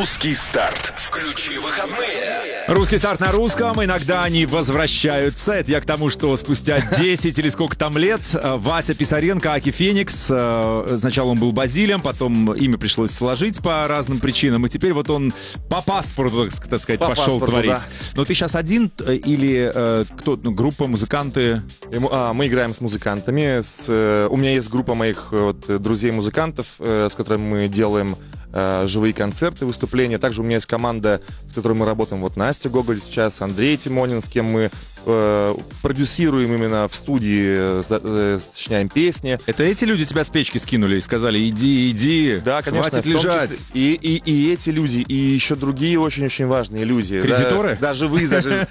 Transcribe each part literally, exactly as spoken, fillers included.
Русский старт. Включи выходные. Русский старт на русском. Иногда они возвращаются. Это я к тому, что спустя десять или сколько там лет Вася Писаренко, Аки Феникс. Сначала он был Базилием, потом имя пришлось сложить по разным причинам. И теперь вот он по паспорту, так сказать, по пошел паспорту, творить. Да. Но ты сейчас один или э, кто? Ну, группа, музыканты? А, мы играем с музыкантами. С, э, у меня есть группа моих вот, друзей-музыкантов, э, с которыми мы делаем э, живые концерты, выступления. Также у меня есть команда, с которой мы работаем. Вот Настя Гоголь сейчас, Андрей Тимонин, с кем мы э, продюсируем именно в студии, э, э, сочиняем песни. Это эти люди тебя с печки скинули и сказали: иди, иди, да, конечно, хватит лежать. Числе, и, и, и эти люди, и еще другие очень-очень важные люди. Кредиторы? Да, даже вы, даже...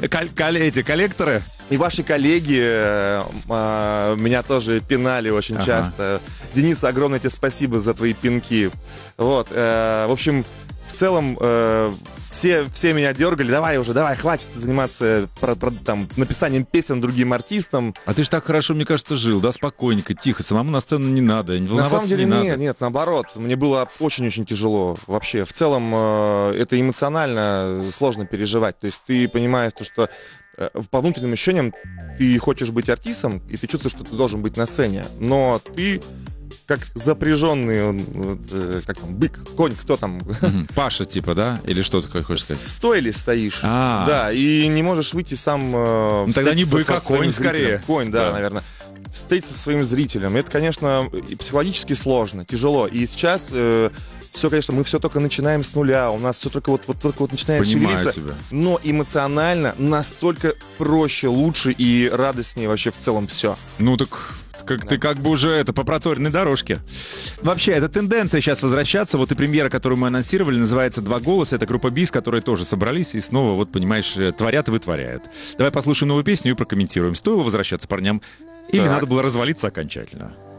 Эти коллекторы? И ваши коллеги э, э, меня тоже пинали очень ага. часто. Денис, огромное тебе спасибо за твои пинки. Вот, э, в общем, в целом э, все, все меня дергали. Давай уже, давай, хватит заниматься про, про, там, написанием песен другим артистам. А ты же так хорошо, мне кажется, жил, да, спокойненько, тихо, самому на сцену не надо, не волноваться на самом деле, не нет, надо. Нет, наоборот, мне было очень-очень тяжело вообще. В целом э, это эмоционально сложно переживать. То есть ты понимаешь, то, что по внутренним ощущениям ты хочешь быть артистом, и ты чувствуешь, что ты должен быть на сцене. Но ты как запряженный, как там, бык, конь, кто там? Паша, типа, да? Или что ты хочешь сказать? В стойле стоишь. А-а-а. Да, и не можешь выйти сам... Ну, тогда не бык, а конь скорее. Конь, да, да, наверное. Встретиться со своим зрителем. Это, конечно, психологически сложно, тяжело. И сейчас... Э, все, конечно, мы все только начинаем с нуля, у нас все только вот, вот, только вот начинает Понимаю шевелиться. тебя. Но эмоционально настолько проще, лучше и радостнее вообще в целом все. Ну так... Как да. Ты как бы уже это по проторенной дорожке. Вообще, это тенденция сейчас возвращаться. Вот и премьера, которую мы анонсировали, называется «Два голоса». Это группа БИС, которые тоже собрались и снова, вот понимаешь, творят и вытворяют. Давай послушаем новую песню и прокомментируем. Стоило возвращаться парням или так. надо было развалиться окончательно?